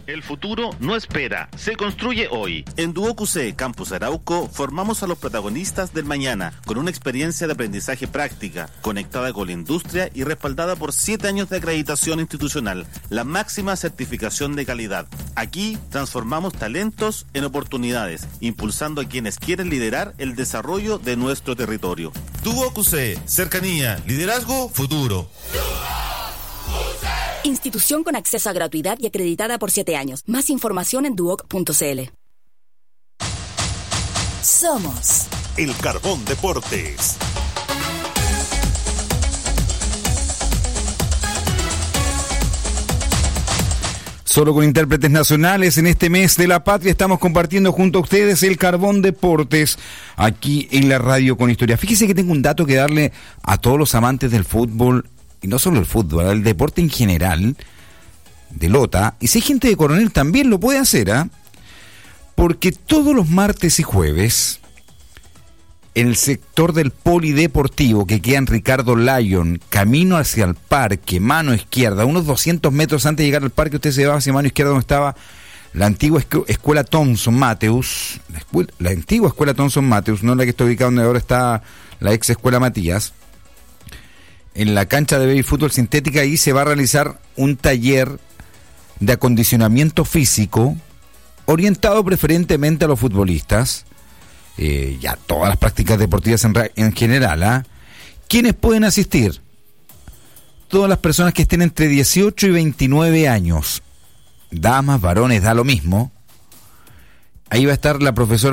El futuro no espera, se construye hoy. En Duoc Campus Arauco formamos a los protagonistas del mañana con una experiencia de aprendizaje práctica, conectada con la industria y respaldada por 7 años de acreditación institucional, la máxima certificación de calidad. Aquí transformamos talentos en oportunidades, impulsando a quienes quieren liderar el desarrollo de nuestro territorio. Duoc, cercanía, liderazgo, futuro. Institución con acceso a gratuidad y acreditada por 7 años. Más información en duoc.cl. Somos El Carbón Deportes. Solo con intérpretes nacionales en este mes de la patria estamos compartiendo junto a ustedes el Carbón Deportes aquí en la radio con historia. Fíjese que tengo un dato que darle a todos los amantes del fútbol, y no solo el fútbol, el deporte en general, de Lota, y si hay gente de Coronel también lo puede hacer, porque todos los martes y jueves, en el sector del polideportivo que queda en Ricardo Lyon, camino hacia el parque, mano izquierda, unos 200 metros antes de llegar al parque, usted se va hacia mano izquierda donde estaba la antigua escuela Thomson Matheus, la antigua escuela Thomson Matheus, no la que está ubicada donde ahora está la ex escuela Matías. En la cancha de baby fútbol sintética, ahí se va a realizar un taller de acondicionamiento físico orientado preferentemente a los futbolistas, ya todas las prácticas deportivas en general. ¿Quiénes pueden asistir? Todas las personas que estén entre 18 y 29 años, damas, varones, da lo mismo. Ahí va a estar la profesora